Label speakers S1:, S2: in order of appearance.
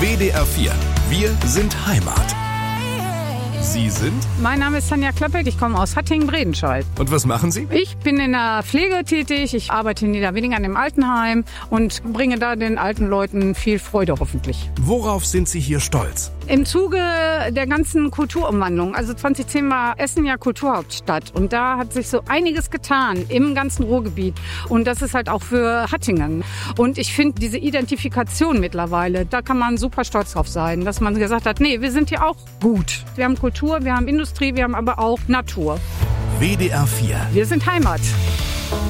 S1: WDR 4. Wir sind Heimat. Sie sind?
S2: Mein Name ist Tanja Klappek, ich komme aus Hattingen-Bredenscheid.
S1: Und was machen Sie?
S2: Ich bin in der Pflege tätig, ich arbeite in Niederweding an dem Altenheim und bringe da den alten Leuten viel Freude hoffentlich.
S1: Worauf sind Sie hier stolz?
S2: Im Zuge der ganzen Kulturumwandlung, also 2010 war Essen ja Kulturhauptstadt und da hat sich so einiges getan im ganzen Ruhrgebiet und das ist halt auch für Hattingen. Und ich finde diese Identifikation mittlerweile, da kann man super stolz drauf sein, dass man gesagt hat, nee, wir sind hier auch gut. Wir haben Kultur, wir haben Industrie, wir haben aber auch Natur.
S1: WDR 4.
S2: Wir sind Heimat.